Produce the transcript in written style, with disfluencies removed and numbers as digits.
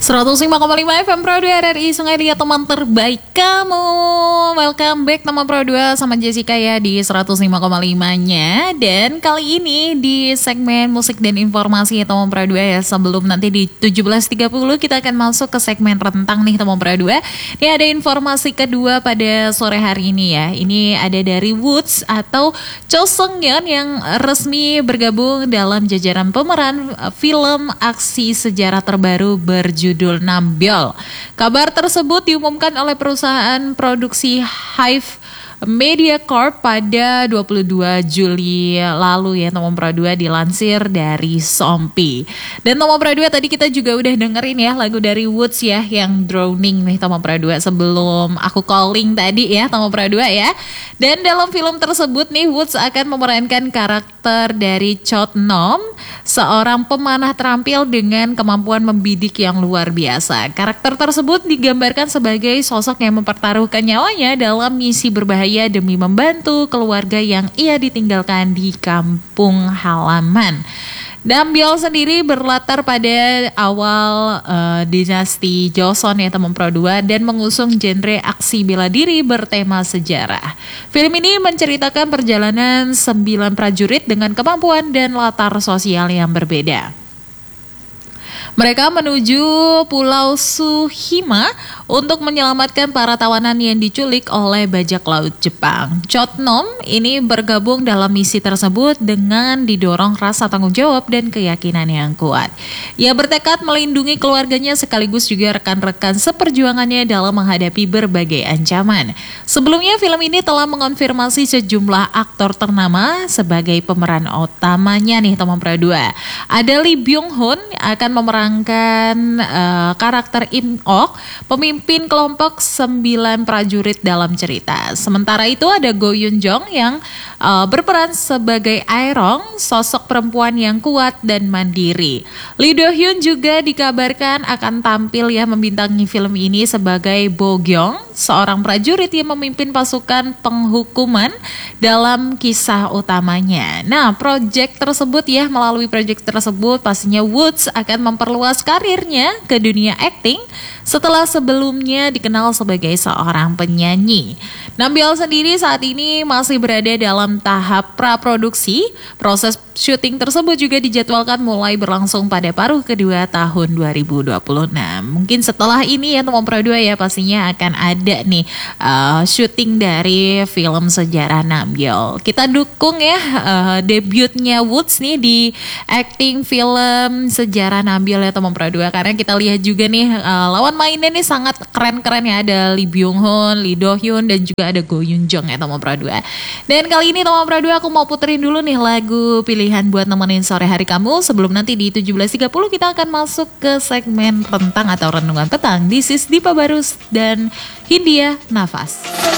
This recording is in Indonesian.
105,5 FM Pro 2 RRI Sungai Liat, teman terbaik kamu. Welcome back teman Pro 2 sama Jessica ya di 105,5-nya. Dan kali ini di segmen musik dan informasi ya teman Pro 2 ya. Sebelum nanti di 17.30 kita akan masuk ke segmen rentang nih teman Pro 2. Ini ada informasi kedua pada sore hari ini ya. Ini ada dari Woods atau Cho Seung-yeon yang resmi bergabung dalam jajaran pemeran film aksi sejarah terbaru berjudul Nambyol. Kabar tersebut diumumkan oleh perusahaan produksi Hive Media Corp pada 22 Juli lalu ya teman Pro 2, dilansir dari Sompi. Dan teman Pro 2 tadi kita juga udah dengerin ya lagu dari Woods ya yang Drowning nih teman Pro 2 sebelum aku calling tadi ya teman Pro 2 ya. Dan dalam film tersebut nih Woods akan memerankan karakter dari Chot Nom, seorang pemanah terampil dengan kemampuan membidik yang luar biasa. Karakter tersebut digambarkan sebagai sosok yang mempertaruhkan nyawanya dalam misi berbahaya demi membantu keluarga yang ia ditinggalkan di kampung halaman. Nambyol sendiri berlatar pada awal dinasti Joseon ya teman Pro 2 dan mengusung genre aksi bela diri bertema sejarah. Film ini menceritakan perjalanan 9 prajurit dengan kemampuan dan latar sosial yang berbeda. Mereka menuju Pulau Sushima untuk menyelamatkan para tawanan yang diculik oleh bajak laut Jepang. Chot Nom ini bergabung dalam misi tersebut dengan didorong rasa tanggung jawab dan keyakinan yang kuat. Ia bertekad melindungi keluarganya sekaligus juga rekan-rekan seperjuangannya dalam menghadapi berbagai ancaman. Sebelumnya film ini telah mengonfirmasi sejumlah aktor ternama sebagai pemeran utamanya nih teman Pro 2. Ada Lee Byung-hun akan memerankan karakter Im Ok, pemimpin kelompok 9 prajurit dalam cerita. Sementara itu ada Go Yoon Jong yang berperan sebagai Aerong, sosok perempuan yang kuat dan mandiri. Lee Do Hyun juga dikabarkan akan tampil ya membintangi film ini sebagai Bo Gyeong, seorang prajurit yang memimpin pasukan penghukuman dalam kisah utamanya. Nah, melalui proyek tersebut pastinya Woods akan memperluas karirnya ke dunia akting setelah sebelumnya dikenal sebagai seorang penyanyi. Nambyol sendiri saat ini masih berada dalam tahap praproduksi. Proses syuting tersebut juga dijadwalkan mulai berlangsung pada paruh kedua tahun 2026. Mungkin setelah ini ya teman Pro 2 ya pastinya akan ada nih syuting dari film sejarah Nambyol. Kita dukung ya debutnya Woods nih di acting film sejarah Nambyol ya teman Pro 2, karena kita lihat juga nih lawan mainnya nih sangat keren-keren ya. Ada Lee Byung-hun, Lee Do Hyun dan juga ada Go Yoon Jong ya teman Pro 2. Dan kali ini teman Pro 2 aku mau puterin dulu nih lagu pilihan buat nemenin sore hari kamu. Sebelum nanti di 17.30 kita akan masuk ke segmen rentang atau renungan petang. This is Dipa Barus dan Hindia Nafas.